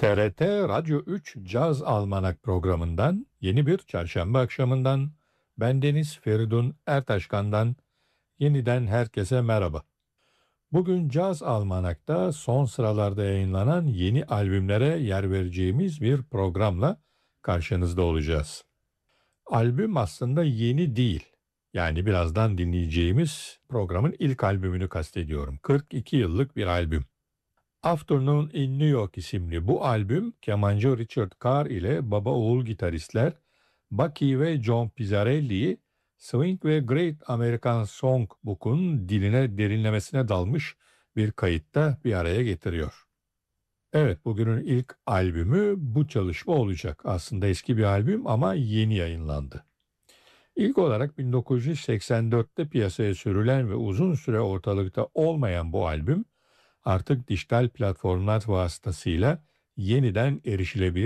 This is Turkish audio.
TRT Radyo 3 Caz Almanak programından yeni bir çarşamba akşamından bendeniz Feridun Ertaşkan'dan yeniden herkese merhaba. Bugün Caz Almanak'ta son sıralarda yayınlanan yeni albümlere yer vereceğimiz bir programla karşınızda olacağız. Albüm aslında yeni değil. Yani birazdan dinleyeceğimiz programın ilk albümünü kastediyorum. 42 yıllık bir albüm. Afternoon in New York isimli bu albüm kemancı Richard Carr ile baba oğul gitaristler Bucky ve John Pizzarelli'yi Swing ve Great American Songbook'un diline derinlemesine dalmış bir kayıtta bir araya getiriyor. Evet, bugünün ilk albümü bu çalışma olacak. Aslında eski bir albüm ama yeni yayınlandı. İlk olarak 1984'te piyasaya sürülen ve uzun süre ortalıkta olmayan bu albüm artık dijital platformlar vasıtasıyla yeniden erişilebilir